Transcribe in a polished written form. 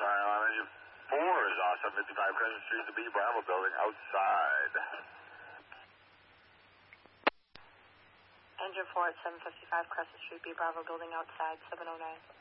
Sorry, on engine 4 is off 755 Crescent Street, the B Bravo building outside. Engine 4 at 755 Crescent Street, B Bravo building outside, 709.